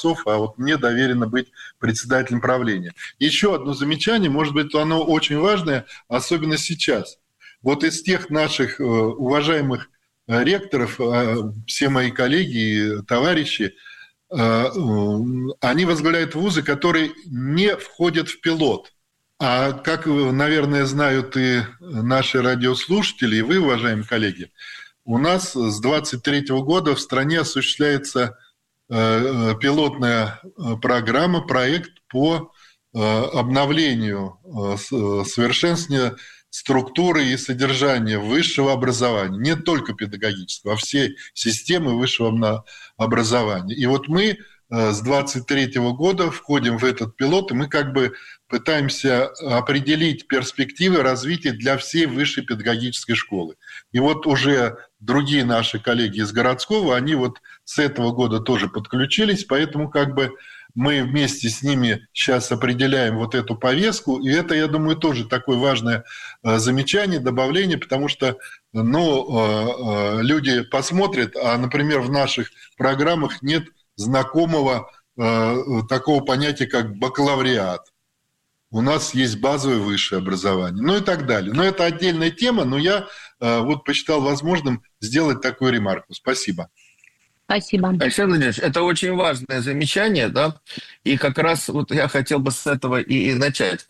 голосов, а вот мне доверено быть председателем правления. Еще одно замечание, может быть, оно очень важное, особенно сейчас. Вот из тех наших уважаемых ректоров, все мои коллеги и товарищи, они возглавляют вузы, которые не входят в пилот. А как, наверное, знают и наши радиослушатели, и вы, уважаемые коллеги, у нас с 2023 года в стране осуществляется пилотная программа, проект по обновлению, совершенствованию структуры и содержания высшего образования, не только педагогического, а всей системы высшего образования. И вот мы с 2023 года входим в этот пилот, и мы как бы пытаемся определить перспективы развития для всей высшей педагогической школы. И вот уже другие наши коллеги из городского, они вот с этого года тоже подключились, поэтому как бы мы вместе с ними сейчас определяем вот эту повестку, и это, я думаю, тоже такое важное замечание, добавление, потому что люди посмотрят, а, например, в наших программах нет знакомого такого понятия, как бакалавриат. У нас есть базовое высшее образование, ну и так далее. Но это отдельная тема, но я вот посчитал возможным сделать такую ремарку. Спасибо. Спасибо. Александр Владимирович, это очень важное замечание, да, и как раз вот я хотел бы с этого и начать.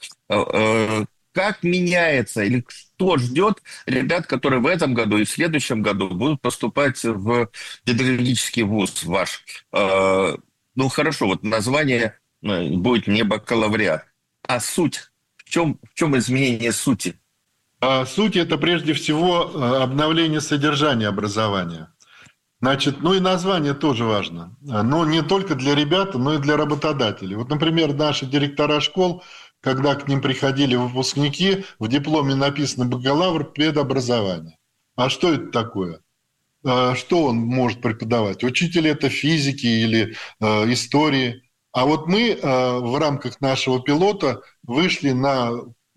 Как меняется или что ждет ребят, которые в этом году и в следующем году будут поступать в педагогический вуз ваш? Ну, хорошо, вот название будет не бакалавриат, а суть. В чем изменение сути? Суть – это прежде всего обновление содержания образования. Значит, ну и название тоже важно. Но не только для ребят, но и для работодателей. Вот, например, наши директора школ, когда к ним приходили выпускники, в дипломе написано «бакалавр педобразования». А что это такое? Что он может преподавать? Учитель это физики или истории. А вот мы в рамках нашего пилота вышли на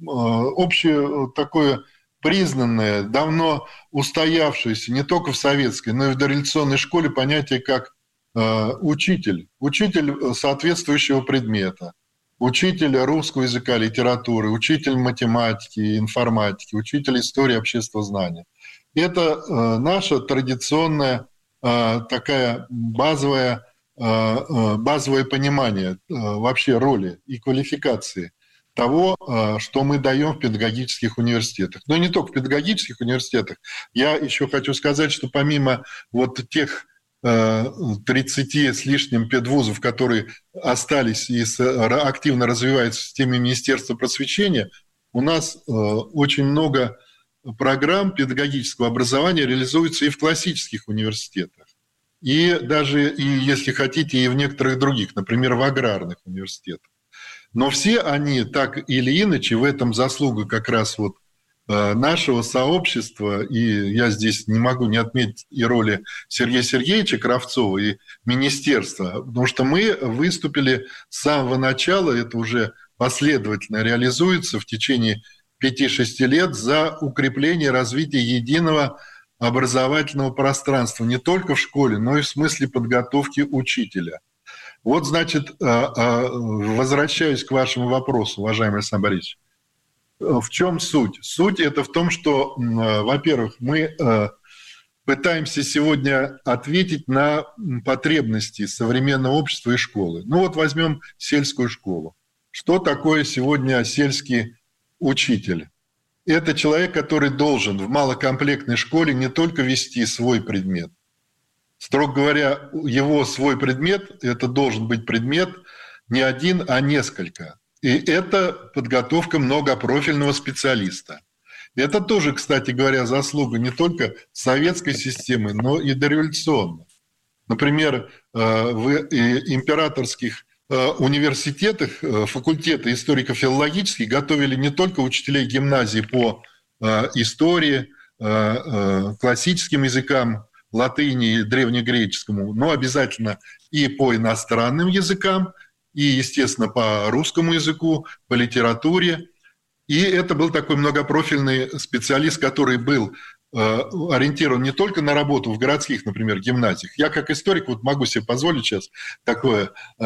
общее такое признанное, давно устоявшееся не только в советской, но и в дореволюционной школе понятие как учитель. Учитель соответствующего предмета. Учитель русского языка, литературы, учитель математики, информатики, учитель истории обществознания. Это наша традиционная такая базовое понимание вообще роли и квалификации того, что мы даем в педагогических университетах. Но не только в педагогических университетах. Я еще хочу сказать, что помимо вот тех 30 с лишним педвузов, которые остались и активно развиваются в системе Министерства просвещения, у нас очень много программ педагогического образования реализуется и в классических университетах. И даже, и, если хотите, и в некоторых других, например, в аграрных университетах. Но все они, так или иначе, в этом заслуга как раз вот нашего сообщества, и я здесь не могу не отметить и роли Сергея Сергеевича Кравцова и министерства, потому что мы выступили с самого начала, это уже последовательно реализуется в течение 5-6 лет, за укрепление развития единого образовательного пространства не только в школе, но и в смысле подготовки учителя. Вот, значит, возвращаюсь к вашему вопросу, уважаемый Александр Борисович. В чем суть? Суть это в том, что, во-первых, мы пытаемся сегодня ответить на потребности современного общества и школы. Ну вот возьмем сельскую школу. Что такое сегодня сельский учитель? Это человек, который должен в малокомплектной школе не только вести свой предмет. Строго говоря, его свой предмет, это должен быть предмет не один, а несколько. И это подготовка многопрофильного специалиста. Это тоже, кстати говоря, заслуга не только советской системы, но и дореволюционной. Например, в императорских университетах факультеты историко-филологические готовили не только учителей гимназии по истории, классическим языкам, латыни и древнегреческому, но обязательно и по иностранным языкам, и, естественно, по русскому языку, по литературе. И это был такой многопрофильный специалист, который был ориентирован не только на работу в городских, например, гимназиях. Я как историк вот могу себе позволить сейчас такое